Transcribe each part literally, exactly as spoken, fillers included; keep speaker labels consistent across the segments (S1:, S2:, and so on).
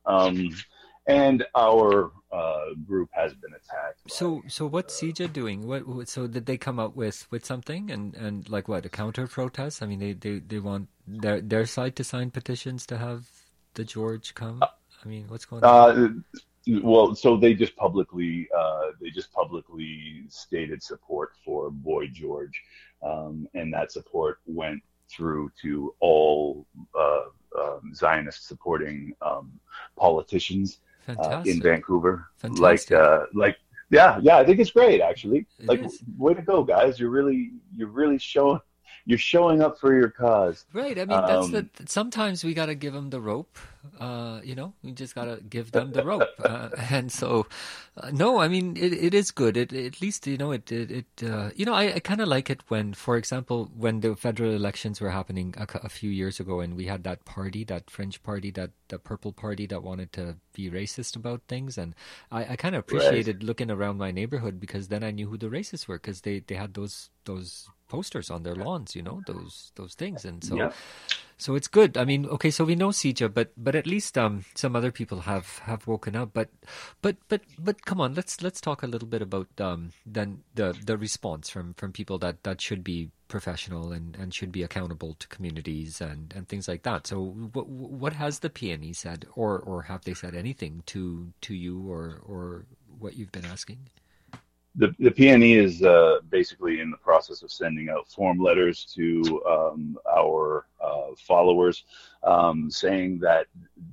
S1: Um, and our uh, group has been attacked
S2: So,
S1: by.
S2: so what's C J doing? What, what, so did they come out with with something and and like what, a counter protest? I mean, they they they want their their side to sign petitions to have the George come. I mean, what's going on?
S1: Uh, well, so they just publicly uh, they just publicly stated support for Boy George, um, and that support went through to all uh, um Zionist supporting um, politicians uh, in
S2: Fantastic,
S1: Vancouver. Like
S2: fantastic.
S1: uh, like yeah, yeah, I think it's great actually.
S2: It
S1: Like
S2: is.
S1: way to go, guys! You're really you're really showing you're showing up for your cause.
S2: Right. I mean, that's the
S1: Um,
S2: sometimes we got to give them the rope. Uh, you know, we just got to give them the rope. Uh, and so, uh, no, I mean, it, it is good. It, at least, you know, it, it, it uh, you know, I, I kind of like it when, for example, when the federal elections were happening a, cou- a few years ago and we had that party, that French party, that the Purple Party that wanted to be racist about things. And I, I kind of
S1: right.
S2: appreciated looking around my neighborhood because then I knew who the racists were because they, they had those, those posters on their lawns, you know, those those things, and so
S1: Yeah.
S2: so it's good. I mean, okay, so we know Sija, but but at least um some other people have have woken up. But but but but come on, let's let's talk a little bit about um then the the response from from people that that should be professional and and should be accountable to communities and and things like that. So what what has the P N E said, or or have they said anything to to you or or what you've been asking?
S1: The, the P N E is uh, basically in the process of sending out form letters to um, our uh, followers, um, saying that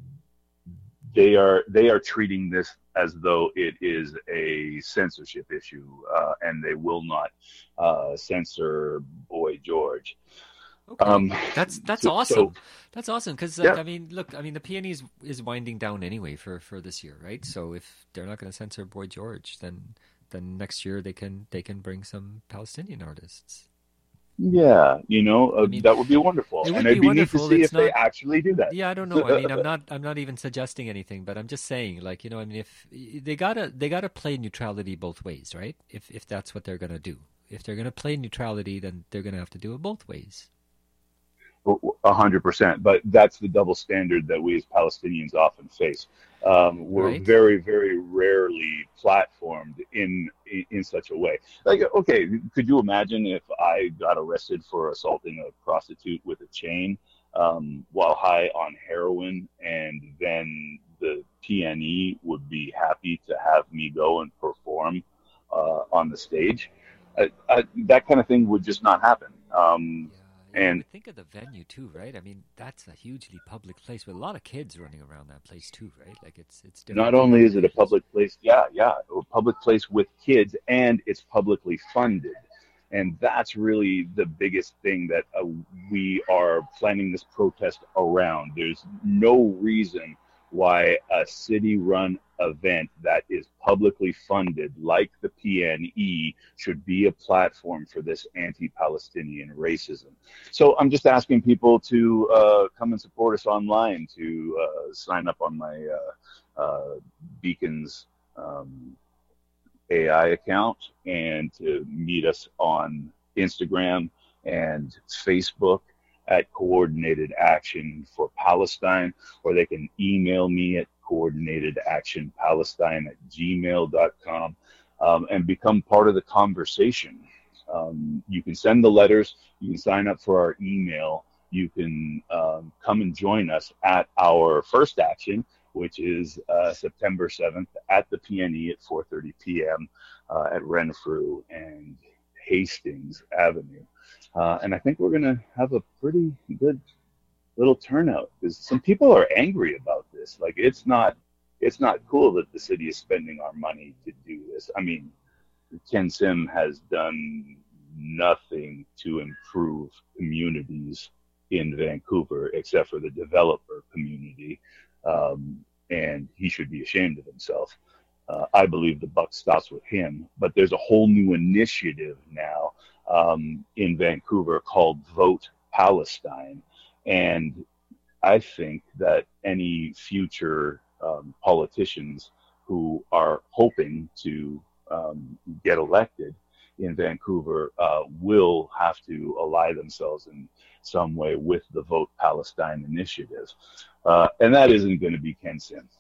S1: they are they are treating this as though it is a censorship issue, uh, and they will not uh, censor Boy George.
S2: Okay,
S1: Um,
S2: that's that's
S1: so, so
S2: awesome. That's awesome because, like,
S1: yeah,
S2: I mean, look, I mean, the P N E is, is winding down anyway for for this year, right? So if they're not going to censor Boy George, then then next year they can they can bring some Palestinian artists.
S1: yeah, you know
S2: I
S1: uh,
S2: mean,
S1: that would be wonderful,
S2: it
S1: and
S2: would be
S1: I'd be neat to
S2: wonderful.
S1: see if
S2: It's
S1: they
S2: not.
S1: actually do that.
S2: Yeah, I don't know. I mean, I'm not I'm not even suggesting anything, but I'm just saying, like, you know, I mean, if they gotta they gotta play neutrality both ways, right? If if that's what they're gonna do. If they're gonna play neutrality, then they're gonna have to do it both ways,
S1: A hundred percent, but that's the double standard that we as Palestinians often face. Um, we're
S2: right?
S1: very, very rarely platformed in, in in such a way. Like, okay, could you imagine if I got arrested for assaulting a prostitute with a chain um, while high on heroin, and then the P N E would be happy to have me go and perform uh, on the stage? I, I, that kind of thing would just not happen. Um,
S2: Yeah, you
S1: and
S2: would think of the venue too, right? I mean, that's a hugely public place with a lot of kids running around that place too, right? Like it's it's
S1: not
S2: different from
S1: only
S2: other
S1: is it a
S2: places.
S1: public place, yeah, yeah, a public place with kids, and it's publicly funded. And that's really the biggest thing that uh, we are planning this protest around. There's no reason why a city run event that is publicly funded, like the P N E, should be a platform for this anti Palestinian racism. So I'm just asking people to uh, come and support us online, to uh, sign up on my uh, uh, Beacons um, A I account, and to meet us on Instagram and Facebook at Coordinated Action for Palestine, or they can email me at coordinated action palestine at gmail dot com, um, and become part of the conversation. Um, you can send the letters, you can sign up for our email, you can um, come and join us at our first action, which is uh, September seventh at the P N E at four thirty p.m. Uh, at Renfrew and Hastings Avenue. Uh, and I think we're going to have a pretty good little turnout because some people are angry about this. Like it's not, it's not cool that the city is spending our money to do this. I mean, Ken Sim has done nothing to improve communities in Vancouver except for the developer community, um, and he should be ashamed of himself. Uh, I believe the buck stops with him, but there's a whole new initiative now um, in Vancouver called Vote Palestine, and I think that any future um, politicians who are hoping to um, get elected in Vancouver uh, will have to ally themselves in some way with the Vote Palestine initiative. Uh, and that isn't going to be Ken Sim.